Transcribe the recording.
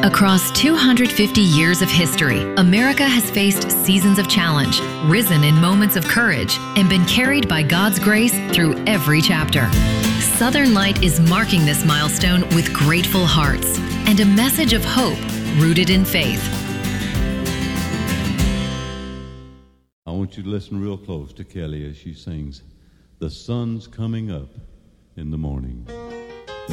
Across 250 years of history, America has faced seasons of challenge, risen in moments of courage, and been carried by God's grace through every chapter. Southern Light is marking this milestone with grateful hearts and a message of hope rooted in faith. I want you to listen real close to Kelly as she sings, "The sun's coming up in the morning."